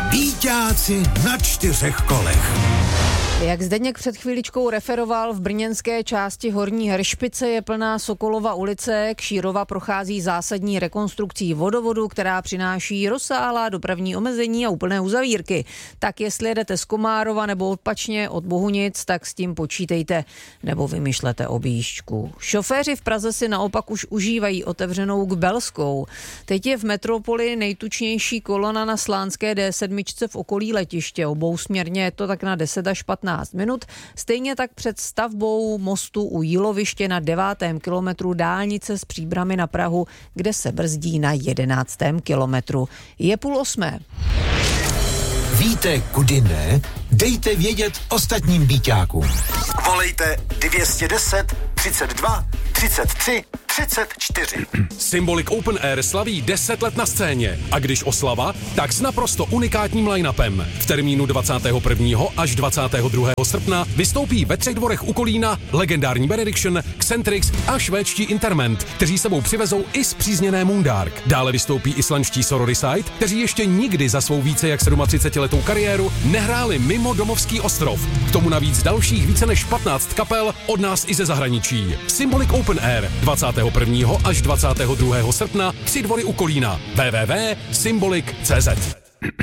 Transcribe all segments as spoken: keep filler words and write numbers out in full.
Víťáci na čtyřech kolech. Jak Zdeněk před chvíličkou referoval, v brněnské části Horní Hršpice je plná Sokolova ulice. Kšírova prochází zásadní rekonstrukcí vodovodu, která přináší rozsáhlá dopravní omezení a úplné uzavírky. Tak jestli jedete z Komárova nebo opačně od Bohunic, tak s tím počítejte nebo vymyšlete objížďku. Šoféři v Praze si naopak už užívají otevřenou Kbelskou. Teď je v metropoli nejtučnější kolona na slánské D sedm v okolí letiště. Obousměrně je to tak na deset až patnáct minut. Stejně tak před stavbou mostu u Jíloviště na devátém kilometru dálnice z Příbrami na Prahu, kde se brzdí na jedenáctém kilometru. Je půl osmé. Víte, kudy ne? Dejte vědět ostatním býťákům. Volejte dvě stě deset, třicet dva, třicet tři, třicet čtyři. Symbolic Open Air slaví deset let na scéně. A když oslava, tak s naprosto unikátním line-upem. V termínu dvacátého prvního až dvacátého druhého srpna vystoupí ve Třech dvorech u Kolína legendární Benediction, Xentrix a švédští Interment, kteří sebou přivezou i spřízněné Moondark. Dále vystoupí islandští Sororicide, kteří ještě nikdy za svou více jak sedmadvacetiletou kariéru nehráli mimo domovský ostrov. K tomu navíc dalších více než patnáct kapel od nás i ze zahraničí. Symbolic Open Air dvacátého prvního až dvacátého druhého srpna Tři dvory u Kolína. w w w tečka symbolic tečka c z.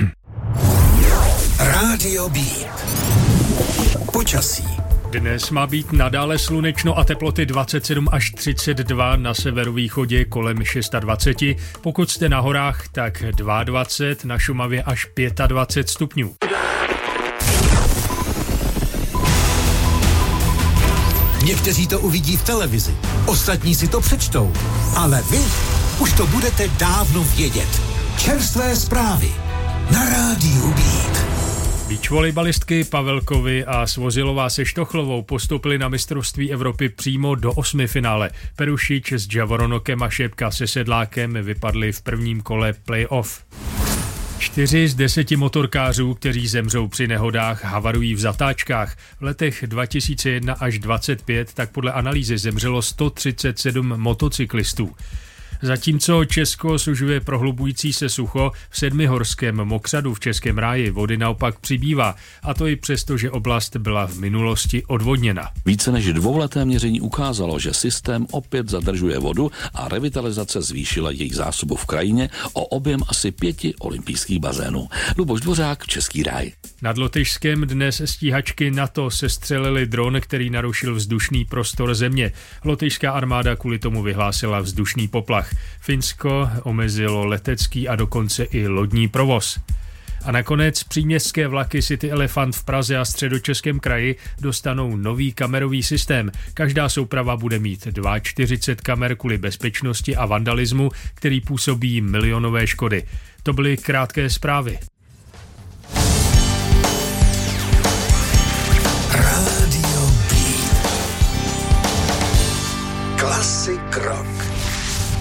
Rádio Beat. Počasí. Dnes má být nadále slunečno a teploty dvacet sedm až třicet dva, na severovýchodě kolem dvacet šest. Pokud jste na horách, tak dvacet dva, na Šumavě až dvacet pět stupňů. Někteří to uvidí v televizi, ostatní si to přečtou, ale vy už to budete dávno vědět. Čerstvé zprávy na Rádiu Beat. Beachvolejbalistky Pavelkovi a Svozilová se Štochlovou postoupili na mistrovství Evropy přímo do osmifinále. Perušič s Javoronokem a Šepka se Sedlákem vypadli v prvním kole play-off. Čtyři z deseti motorkářů, kteří zemřou při nehodách, havarují v zatáčkách. V letech dva tisíce jedna až dvacet pět tak podle analýzy zemřelo sto třicet sedm motocyklistů. Zatímco Česko sužuje prohlubující se sucho, v sedmihorském Mokřadu v Českém ráji vody naopak přibývá, a to i přesto, že oblast byla v minulosti odvodněna. Více než dvouleté měření ukázalo, že systém opět zadržuje vodu a revitalizace zvýšila její zásobu v krajině o objem asi pěti olympijských bazénů. Luboš Dvořák, Český ráj. Nad Lotyšskem dnes stíhačky NATO sestřelili dron, který narušil vzdušný prostor země. Lotyšská armáda kvůli tomu vyhlásila vzdušný poplach. Finsko omezilo letecký a dokonce i lodní provoz. A nakonec příměstské vlaky City Elefant v Praze a Středočeském kraji dostanou nový kamerový systém. Každá souprava bude mít čtyřicet dva kamer kvůli bezpečnosti a vandalismu, který působí milionové škody. To byly krátké zprávy.